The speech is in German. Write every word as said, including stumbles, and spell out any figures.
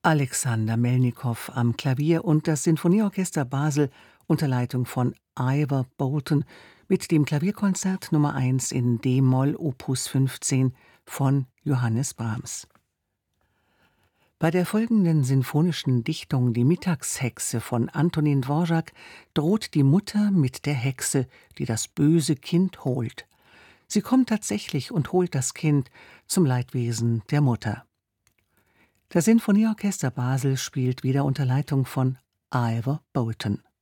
Alexander Melnikow am Klavier und das Sinfonieorchester Basel unter Leitung von Ivor Bolton mit dem Klavierkonzert Nummer eins in d-Moll Opus fünfzehn von Johannes Brahms. Bei der folgenden sinfonischen Dichtung Die Mittagshexe von Antonin Dvorak droht die Mutter mit der Hexe, die das böse Kind holt. Sie kommt tatsächlich und holt das Kind zum Leidwesen der Mutter. Das Sinfonieorchester Basel spielt wieder unter Leitung von Ivor Bolton.